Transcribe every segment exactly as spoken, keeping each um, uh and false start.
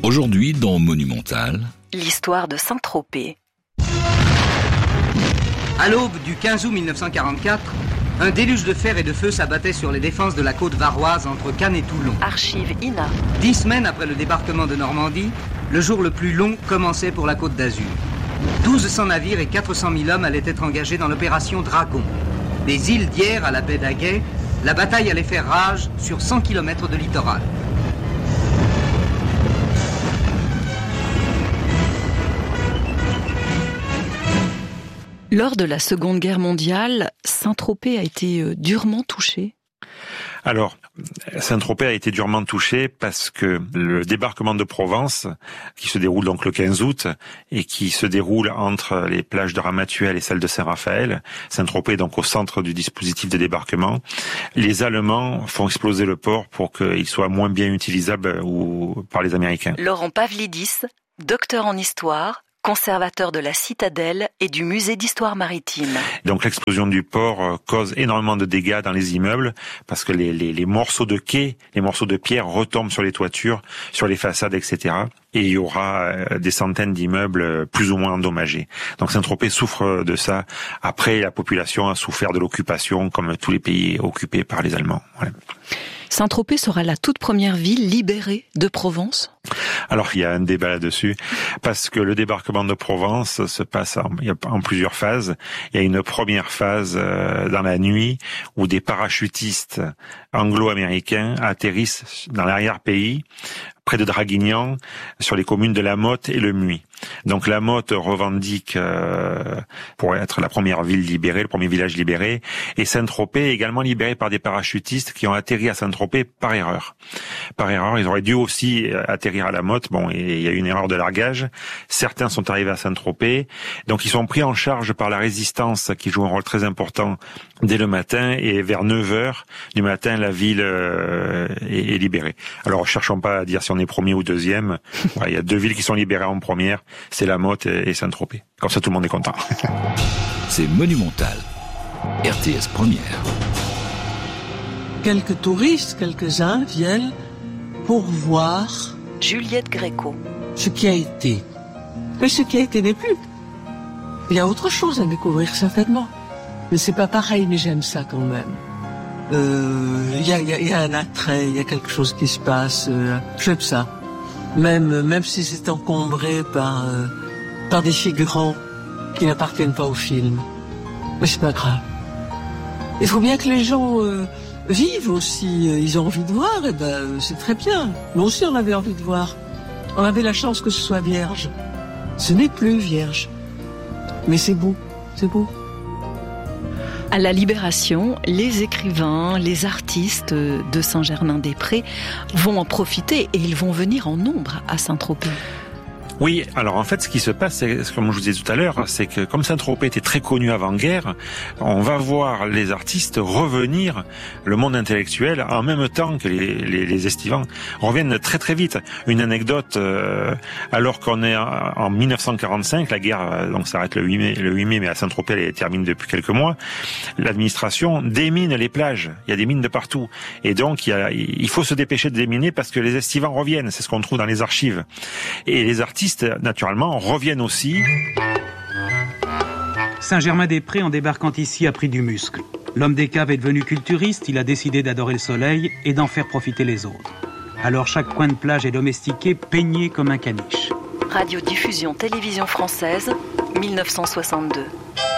Aujourd'hui, dans Monumental, l'histoire de Saint-Tropez. À l'aube du quinze août mille neuf cent quarante-quatre, un déluge de fer et de feu s'abattait sur les défenses de la côte varoise entre Cannes et Toulon. Archive I N A. Dix semaines après le débarquement de Normandie, le jour le plus long commençait pour la côte d'Azur. douze cents navires et quatre cent mille hommes allaient être engagés dans l'opération Dragon. Des îles d'Hyères à la baie d'Aguet, la bataille allait faire rage sur cent kilomètres de littoral. Lors de la Seconde Guerre mondiale, Saint-Tropez a été durement touché. Alors, Saint-Tropez a été durement touché parce que le débarquement de Provence, qui se déroule donc le quinze août et qui se déroule entre les plages de Ramatuelle et celles de Saint-Raphaël, Saint-Tropez est donc au centre du dispositif de débarquement, les Allemands font exploser le port pour qu'il soit moins bien utilisable ou par les Américains. Laurent Pavlidis, docteur en histoire, conservateur de la Citadelle et du musée d'histoire maritime. Donc l'explosion du port cause énormément de dégâts dans les immeubles parce que les, les, les morceaux de quai, les morceaux de pierre retombent sur les toitures, sur les façades, et cetera. Et il y aura des centaines d'immeubles plus ou moins endommagés. Donc Saint-Tropez souffre de ça. Après, la population a souffert de l'occupation comme tous les pays occupés par les Allemands. Voilà. Saint-Tropez sera la toute première ville libérée de Provence ? Alors, il y a un débat là-dessus, parce que le débarquement de Provence se passe en, en plusieurs phases. Il y a une première phase euh, dans la nuit où des parachutistes anglo-américains atterrissent dans l'arrière-pays, près de Draguignan, sur les communes de La Motte et Le Muy. Donc La Motte revendique euh, pour être la première ville libérée, le premier village libéré, et Saint-Tropez est également libéré par des parachutistes qui ont atterri à Saint-Tropez par erreur. Par erreur, ils auraient dû aussi atterrir à La Motte, bon, et il y a eu une erreur de largage. Certains sont arrivés à Saint-Tropez, donc ils sont pris en charge par la résistance qui joue un rôle très important dès le matin, et vers neuf heures du matin, la ville euh, est, est libérée. Alors, cherchons pas à dire si on est premier ou deuxième. Ouais, il y a deux villes qui sont libérées en première, c'est La Motte et Saint-Tropez. Comme ça, tout le monde est content. C'est Monumental, R T S Première. Quelques touristes, quelques-uns viennent pour voir Juliette Gréco. ce qui a été. Mais ce qui a été n'est plus. Il y a autre chose à découvrir, certainement. Mais c'est pas pareil, mais j'aime ça quand même. Euh, il y a, il y a, il y a un attrait, il y a quelque chose qui se passe. Euh, j'aime ça. Même, même si c'est encombré par, euh, par des figurants qui n'appartiennent pas au film. Mais c'est pas grave. Il faut bien que les gens euh, vivent aussi. Ils ont envie de voir, et ben c'est très bien. Nous aussi, on avait envie de voir. On avait la chance que ce soit vierge. Ce n'est plus vierge. Mais c'est beau, c'est beau. À la Libération, les écrivains, les artistes de Saint-Germain-des-Prés vont en profiter et ils vont venir en nombre à Saint-Tropez. Oui, alors en fait, ce qui se passe, c'est, comme je vous disais tout à l'heure, c'est que comme Saint-Tropez était très connu avant-guerre, on va voir les artistes revenir, le monde intellectuel, en même temps que les, les, les estivants, reviennent très très vite. Une anecdote, euh, alors qu'on est en, en mille neuf cent quarante-cinq, la guerre donc s'arrête le huit mai, le huit mai, mais à Saint-Tropez elle termine depuis quelques mois, l'administration démine les plages, il y a des mines de partout, et donc il, y a, il faut se dépêcher de déminer parce que les estivants reviennent, c'est ce qu'on trouve dans les archives. Et les artistes naturellement, reviennent aussi. Saint-Germain-des-Prés, en débarquant ici, a pris du muscle. L'homme des caves est devenu culturiste, il a décidé d'adorer le soleil et d'en faire profiter les autres. Alors chaque coin de plage est domestiqué, peigné comme un caniche. Radiodiffusion Télévision Française, mille neuf cent soixante-deux.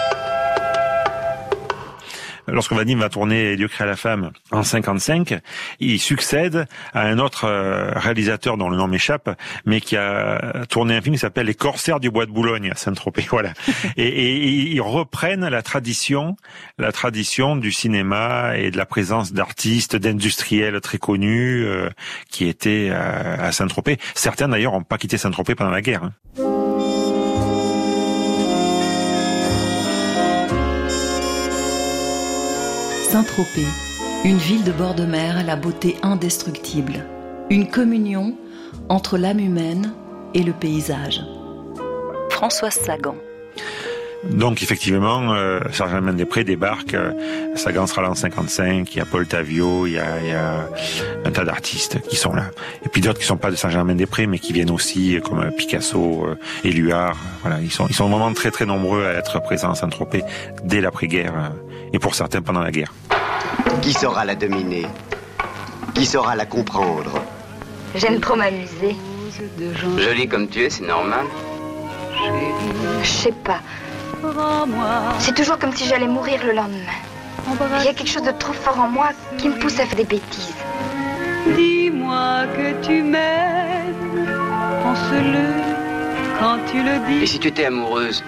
Lorsque Vadim va tourner Dieu crée la femme en cinquante-cinq, il succède à un autre réalisateur dont le nom m'échappe, mais qui a tourné un film qui s'appelle Les Corsaires du Bois de Boulogne à Saint-Tropez. Voilà. Et, et, et ils reprennent la tradition, la tradition du cinéma et de la présence d'artistes, d'industriels très connus euh, qui étaient à, à Saint-Tropez. Certains d'ailleurs n'ont pas quitté Saint-Tropez pendant la guerre. Hein. Saint-Tropez, une ville de bord de mer à la beauté indestructible. Une communion entre l'âme humaine et le paysage. Françoise Sagan. Donc effectivement, euh, Saint-Germain-des-Prés débarque, euh, Sagan sera là en cinquante-cinq, il y a Paul Taviot, il y a, il y a un tas d'artistes qui sont là. Et puis d'autres qui sont pas de Saint-Germain-des-Prés, mais qui viennent aussi, comme euh, Picasso, euh, Éluard. Voilà, ils sont, ils sont vraiment très très nombreux à être présents à Saint-Tropez dès l'après-guerre, euh, et pour certains pendant la guerre. Qui saura la dominer? Qui saura la comprendre? J'aime trop m'amuser. Jolie comme tu es, c'est normal. Je sais pas. C'est toujours comme si j'allais mourir le lendemain. Il y a quelque chose de trop fort en moi qui me pousse à faire des bêtises. Dis-moi que tu m'aimes, pense-le quand tu le dis. Et si tu étais amoureuse?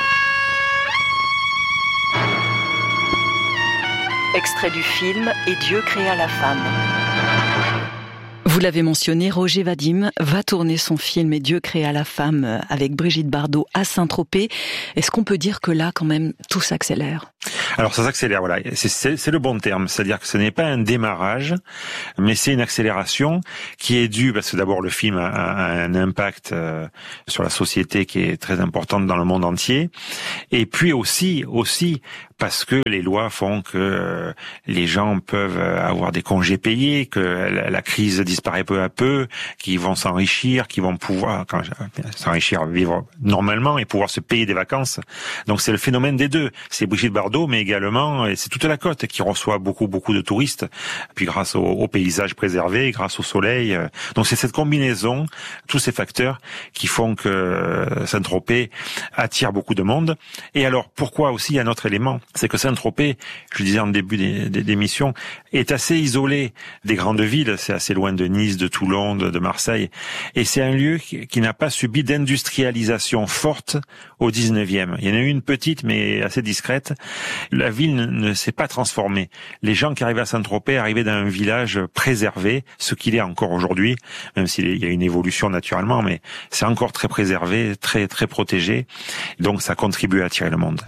Extrait du film « Et Dieu créa la femme ». Vous l'avez mentionné, Roger Vadim va tourner son film « Et Dieu créa la femme » avec Brigitte Bardot à Saint-Tropez. Est-ce qu'on peut dire que là, quand même, tout s'accélère ? Alors ça s'accélère, voilà, c'est, c'est, c'est le bon terme, c'est-à-dire que ce n'est pas un démarrage, mais c'est une accélération qui est due, parce que d'abord le film a, a un impact euh, sur la société qui est très importante dans le monde entier, et puis aussi, aussi parce que les lois font que euh, les gens peuvent avoir des congés payés, que la, la crise disparaît peu à peu, qu'ils vont s'enrichir, qu'ils vont pouvoir quand, s'enrichir, vivre normalement et pouvoir se payer des vacances. Donc c'est le phénomène des deux. C'est Brigitte Bardot, mais également, et c'est toute la côte qui reçoit beaucoup, beaucoup de touristes, puis grâce au, au paysage préservé, grâce au soleil. Donc c'est cette combinaison, tous ces facteurs qui font que Saint-Tropez attire beaucoup de monde. Et alors, pourquoi aussi il y a un autre élément, c'est que Saint-Tropez, je le disais en début des, des, d'émission, est assez isolé des grandes villes, c'est assez loin de Nice, de Toulon, de, de Marseille, et c'est un lieu qui, qui n'a pas subi d'industrialisation forte au dix-neuvième. Il y en a eu une petite, mais assez discrète. La ville ne, ne s'est pas transformée. Les gens qui arrivaient à Saint-Tropez arrivaient dans un village préservé, ce qu'il est encore aujourd'hui, même s'il y a une évolution naturellement, mais c'est encore très préservé, très très protégé. Donc ça contribue à attirer le monde.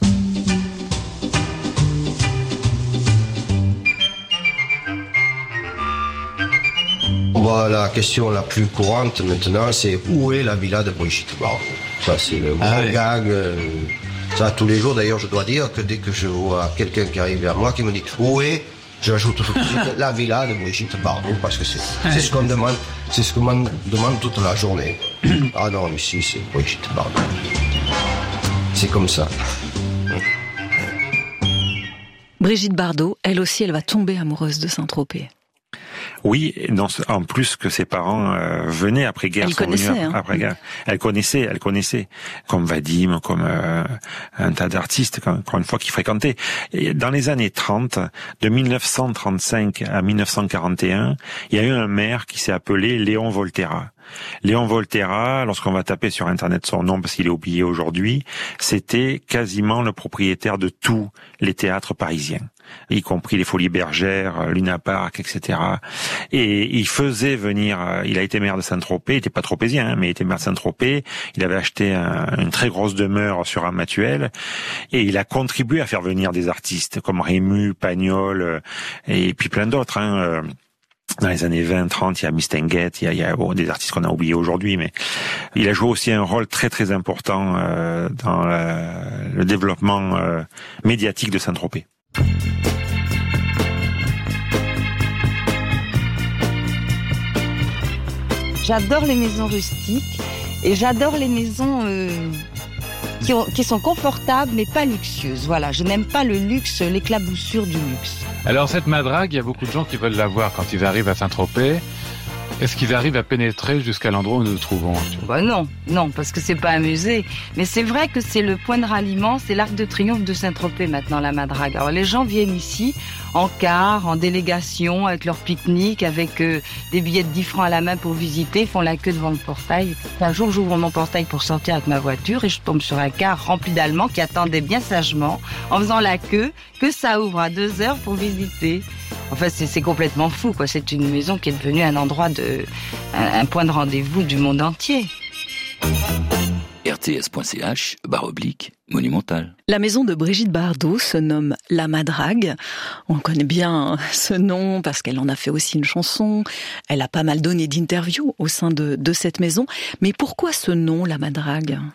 Bon, la question la plus courante maintenant, c'est où est la villa de Brigitte Bardot? Ça, c'est le ah gros oui. gag. Euh, ça, tous les jours, d'ailleurs, je dois dire que dès que je vois quelqu'un qui arrive vers moi, qui me dit où est, j'ajoute tout de suite la villa de Brigitte Bardot, parce que c'est, c'est ce qu'on demande, c'est ce qu'on demande toute la journée. Ah non, ici, c'est Brigitte Bardot. C'est comme ça. Brigitte Bardot, elle aussi, elle va tomber amoureuse de Saint-Tropez. Oui, non, en plus que ses parents euh, venaient après-guerre. Elle connaissait, hein. Après-guerre. Elle connaissait, elle connaissait, comme Vadim, comme euh, un tas d'artistes, encore une fois, qui fréquentaient. Et dans les années trente, de mille neuf cent trente-cinq à mille neuf cent quarante et un, il y a eu un maire qui s'est appelé Léon Volterra. Léon Volterra, lorsqu'on va taper sur Internet son nom, parce qu'il est oublié aujourd'hui, c'était quasiment le propriétaire de tous les théâtres parisiens, y compris les Folies Bergères, Luna Park, et cetera. Et il faisait venir, il a été maire de Saint-Tropez, il était pas tropézien, hein, mais il était maire de Saint-Tropez, il avait acheté un, une très grosse demeure sur Ramatuelle, et il a contribué à faire venir des artistes comme Rému, Pagnol, et puis plein d'autres, hein. Dans les années vingt, trente, il y a Mistinguett, il y a, il y a bon, des artistes qu'on a oubliés aujourd'hui, mais il a joué aussi un rôle très très important euh, dans la, le développement euh, médiatique de Saint-Tropez. J'adore les maisons rustiques et j'adore les maisons euh, qui, ont, qui sont confortables mais pas luxueuses. Voilà, je n'aime pas le luxe, l'éclaboussure du luxe. Alors cette madrague, il y a beaucoup de gens qui veulent la voir quand ils arrivent à Saint-Tropez. Est-ce qu'ils arrivent à pénétrer jusqu'à l'endroit où nous nous trouvons? Bah non, non, parce que c'est pas un musée. Mais c'est vrai que c'est le point de ralliement, c'est l'Arc de Triomphe de Saint-Tropez maintenant, la madrague. Alors les gens viennent ici en car, en délégation, avec leur pique-nique, avec euh, des billets de dix francs à la main pour visiter, font la queue devant le portail. Un jour, j'ouvre mon portail pour sortir avec ma voiture et je tombe sur un car rempli d'Allemands qui attendaient bien sagement, en faisant la queue, que ça ouvre à deux heures pour visiter. Enfin, c'est, c'est complètement fou, quoi. C'est une maison qui est devenue un endroit de, un, un point de rendez-vous du monde entier. R T S point C H, barre oblique, monumental. La maison de Brigitte Bardot se nomme La Madrague. On connaît bien ce nom parce qu'elle en a fait aussi une chanson. Elle a pas mal donné d'interviews au sein de, de cette maison. Mais pourquoi ce nom, La Madrague ?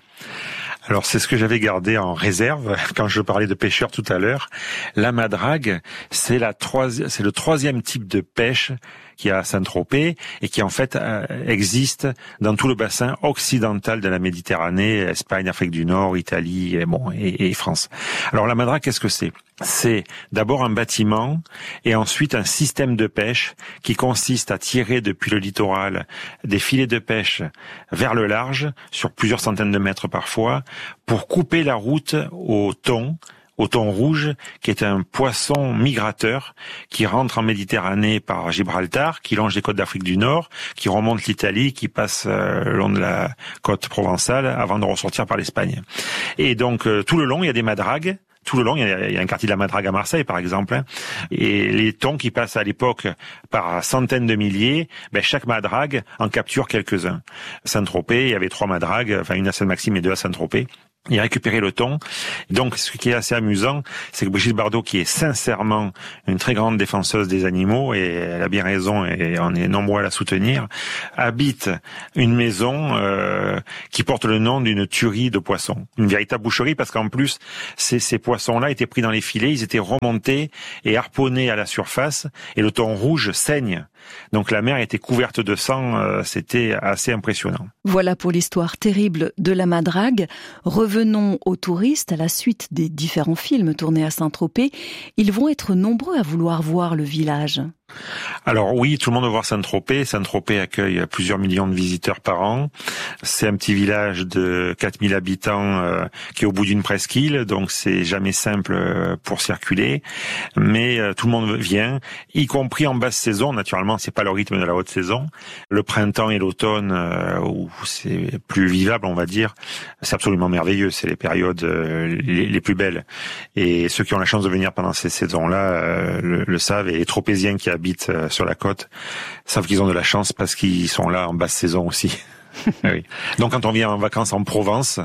Alors c'est ce que j'avais gardé en réserve quand je parlais de pêcheurs tout à l'heure. La madrague, c'est la troisième, c'est le troisième type de pêche qui a à Saint-Tropez et qui en fait euh, existe dans tout le bassin occidental de la Méditerranée, Espagne, Afrique du Nord, Italie et, bon, et, et France. Alors la madrague, qu'est-ce que c'est ? C'est d'abord un bâtiment et ensuite un système de pêche qui consiste à tirer depuis le littoral des filets de pêche vers le large, sur plusieurs centaines de mètres parfois, pour couper la route au thon, au thon rouge, qui est un poisson migrateur qui rentre en Méditerranée par Gibraltar, qui longe les côtes d'Afrique du Nord, qui remonte l'Italie, qui passe euh, le long de la côte provençale avant de ressortir par l'Espagne. Et donc euh, tout le long, il y a des madragues. Tout le long, il y a, il y a un quartier de la madrague à Marseille, par exemple, hein. Et les thons qui passent à l'époque par centaines de milliers, ben chaque madrague en capture quelques-uns. Saint-Tropez, il y avait trois madragues, enfin une à Sainte-Maxime et deux à Saint-Tropez. Il a récupéré le thon. Donc, ce qui est assez amusant, c'est que Brigitte Bardot, qui est sincèrement une très grande défenseuse des animaux, et elle a bien raison, et on est nombreux à la soutenir, habite une maison euh, qui porte le nom d'une tuerie de poissons. Une véritable boucherie, parce qu'en plus, ces, ces poissons-là étaient pris dans les filets, ils étaient remontés et harponnés à la surface, et le thon rouge saigne. Donc la mer était couverte de sang, euh, c'était assez impressionnant. Voilà pour l'histoire terrible de la madrague. Revenons aux touristes. À la suite des différents films tournés à Saint-Tropez, ils vont être nombreux à vouloir voir le village. Alors oui, tout le monde veut voir Saint-Tropez. Saint-Tropez accueille plusieurs millions de visiteurs par an. C'est un petit village de quatre mille habitants euh, qui est au bout d'une presqu'île, donc c'est jamais simple euh, pour circuler. Mais euh, tout le monde vient, y compris en basse saison. Naturellement, c'est pas le rythme de la haute saison. Le printemps et l'automne, euh, où c'est plus vivable, on va dire, c'est absolument merveilleux. C'est les périodes euh, les, les plus belles. Et ceux qui ont la chance de venir pendant ces saisons-là euh, le, le savent. Et les Tropéziens qui habitent sur la côte savent qu'ils ont de la chance parce qu'ils sont là en basse saison aussi. Oui. Donc quand on vient en vacances en Provence,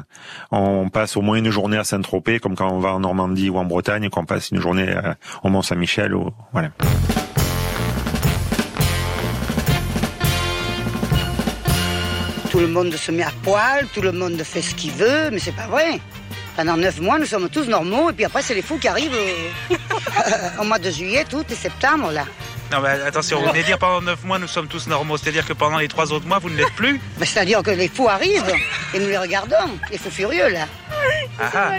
on passe au moins une journée à Saint-Tropez, comme quand on va en Normandie ou en Bretagne, qu'on passe une journée au Mont-Saint-Michel. Ou... Voilà. Tout le monde se met à poil, tout le monde fait ce qu'il veut, mais c'est pas vrai. Pendant neuf mois, nous sommes tous normaux, et puis après, c'est les fous qui arrivent euh, au mois de juillet, août et septembre, là. Non, mais attention, vous venez dire pendant neuf mois, nous sommes tous normaux. C'est-à-dire que pendant les trois autres mois, vous ne l'êtes plus? Ben, c'est-à-dire que les fous arrivent, et nous les regardons, les fous furieux, là. Ah ah.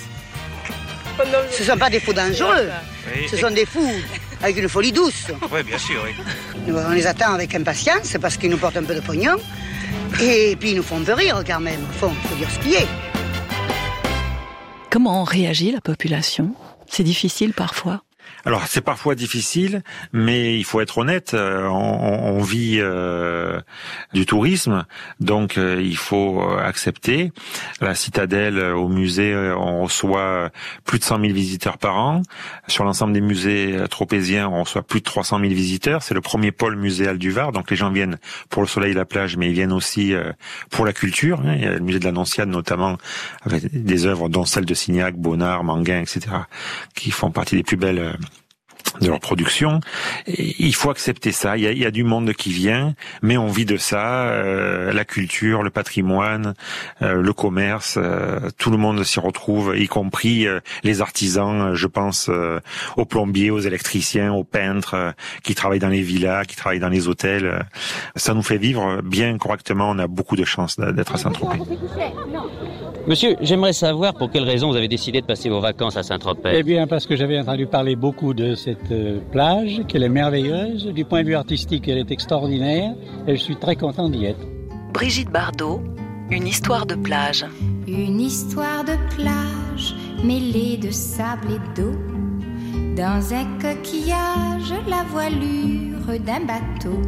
Ce ne sont pas des fous dangereux, oui. Ce sont des fous avec une folie douce. Oui, bien sûr, oui. Nous, on les attend avec impatience, parce qu'ils nous portent un peu de pognon, et puis ils nous font un peu rire, quand même. Il faut, faut dire ce qui est. Comment réagit la population ? C'est difficile parfois. Alors c'est parfois difficile, mais il faut être honnête, on, on vit euh, du tourisme, donc euh, il faut accepter. La Citadelle, au musée, on reçoit plus de cent mille visiteurs par an. Sur l'ensemble des musées tropéziens, on reçoit plus de trois cent mille visiteurs. C'est le premier pôle muséal du Var, donc les gens viennent pour le soleil et la plage, mais ils viennent aussi euh, pour la culture. Il y a le musée de l'Annonciade notamment, avec des œuvres dont celles de Signac, Bonnard, Manguin, et cetera, qui font partie des plus belles de leur production. Et il faut accepter ça. Il y, a, il y a du monde qui vient, mais on vit de ça. Euh, la culture, le patrimoine, euh, le commerce, euh, tout le monde s'y retrouve, y compris euh, les artisans. Je pense euh, aux plombiers, aux électriciens, aux peintres euh, qui travaillent dans les villas, qui travaillent dans les hôtels. Ça nous fait vivre bien correctement. On a beaucoup de chance d'être à Saint-Tropez. Monsieur, j'aimerais savoir pour quelle raison vous avez décidé de passer vos vacances à Saint-Tropez. Eh bien, parce que j'avais entendu parler beaucoup de cette plage, qu'elle est merveilleuse. Du point de vue artistique, elle est extraordinaire. Et je suis très content d'y être. Brigitte Bardot, une histoire de plage. Une histoire de plage mêlée de sable et d'eau. Dans un coquillage, la voilure d'un bateau.